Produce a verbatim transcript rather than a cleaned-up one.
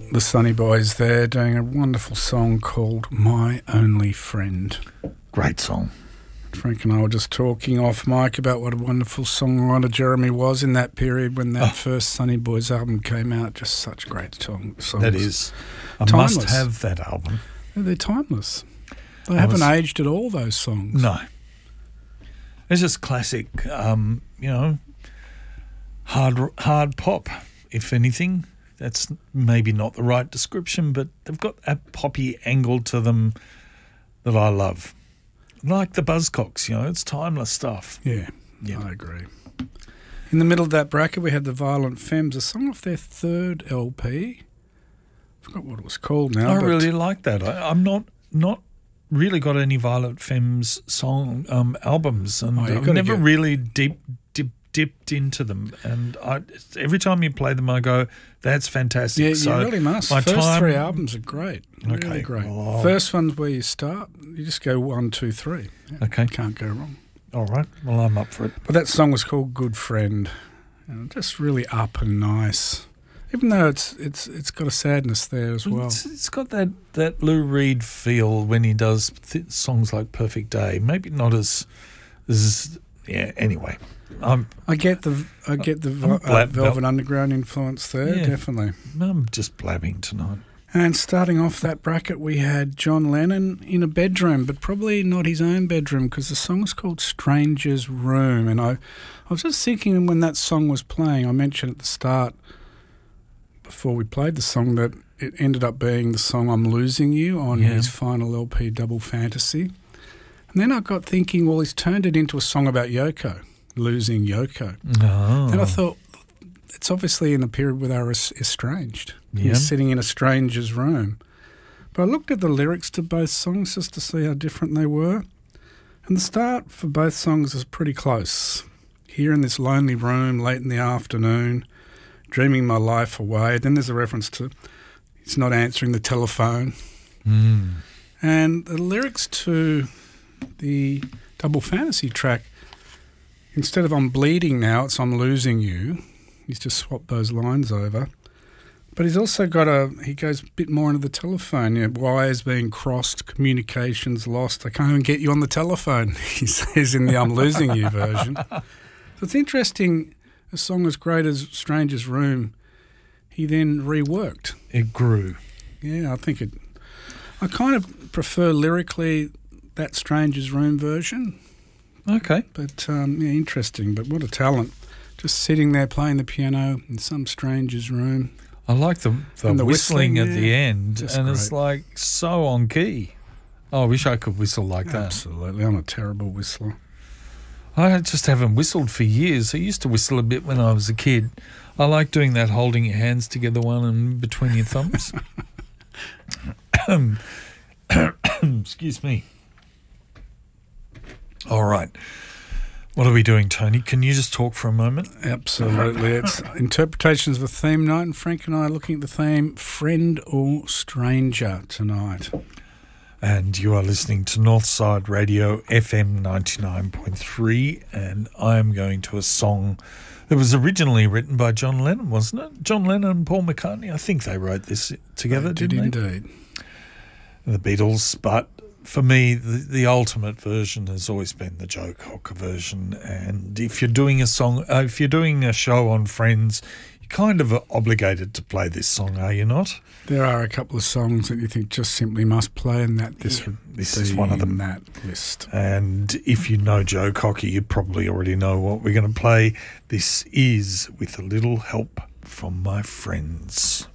the Sunny Boys there doing a wonderful song called My Only Friend. Great song. Frank and I were just talking off mic about what a wonderful songwriter Jeremy was in that period when that oh. first Sunny Boys album came out. Just such great song, songs. That is. I timeless. must have that album. They're timeless. They I haven't was, aged at all, those songs. No. It's just classic, um, you know, hard hard pop, if anything. That's maybe not the right description, but they've got a poppy angle to them that I love. Like the Buzzcocks, you know, it's timeless stuff. Yeah, yeah, I agree. In the middle of that bracket, we had the Violent Femmes, a song off their third L P. I forgot what it was called now. I but really like that. I, I'm not not really got any Violent Femmes song um, albums, and oh, I've never get... really deep, deep dipped into them. And I, every time you play them, I go, "That's fantastic." Yeah, so you really must. My First time... three albums are great. Okay, really great. Well, First one's where you start. You just go one, two, three. Yeah, okay, can't go wrong. All right. Well, I'm up for it. But that song was called "Good Friend," and just really up and nice. Even though it's it's it's got a sadness there as well. It's, it's got that, that Lou Reed feel when he does th- songs like "Perfect Day." Maybe not as as yeah. Anyway, I'm, I get the I get the uh, blab- Velvet Underground influence there. Yeah, definitely. I'm just blabbing tonight. And starting off that bracket, we had John Lennon in a bedroom, but probably not his own bedroom because the song is called "Stranger's Room." And I, I was just thinking when that song was playing, I mentioned at the start, before we played the song, that it ended up being the song "I'm Losing You" on yeah. his final L P, Double Fantasy. And then I got thinking, well, he's turned it into a song about Yoko, losing Yoko. Oh. And I thought, it's obviously in a period where they were estranged. Yeah. He's sitting in a stranger's room. But I looked at the lyrics to both songs just to see how different they were. And the start for both songs is pretty close. Here in this lonely room late in the afternoon, dreaming my life away. Then there's a reference to he's not answering the telephone. Mm. And the lyrics to the Double Fantasy track, instead of "I'm bleeding now," it's "I'm losing you." He's just swapped those lines over. But he's also got a, he goes a bit more into the telephone. You know, wires being crossed, communications lost. I can't even get you on the telephone, he says in the "I'm Losing You" version. So it's interesting, a song as great as "Stranger's Room," he then reworked. It grew. Yeah, I think it, I kind of prefer lyrically that "Stranger's Room" version. Okay. But, um, yeah, interesting. But what a talent. Just sitting there playing the piano in some stranger's room. I like the, the, the whistling, whistling at yeah, the end, and great. It's like so on key. Oh, I wish I could whistle like that. Absolutely. I'm a terrible whistler. I just haven't whistled for years. I used to whistle a bit when I was a kid. I like doing that, holding your hands together, one and between your thumbs. Excuse me. All right. What are we doing, Tony? Can you just talk for a moment? Absolutely. It's interpretations of a theme night, and Frank and I are looking at the theme friend or stranger tonight. And you are listening to Northside Radio F M ninety-nine point three, and I am going to a song that was originally written by John Lennon, wasn't it? John Lennon and Paul McCartney. I think they wrote this together, they didn't did they? indeed. The Beatles, but for me, the, the ultimate version has always been the Joe Cocker version. And if you're doing a song, uh, if you're doing a show on Friends, you're kind of obligated to play this song, are you not? There are a couple of songs that you think just simply must play, and that this yeah, would this be is one of them. in that list. And if you know Joe Cocker, you probably already know what we're going to play. This is With a Little Help from My Friends.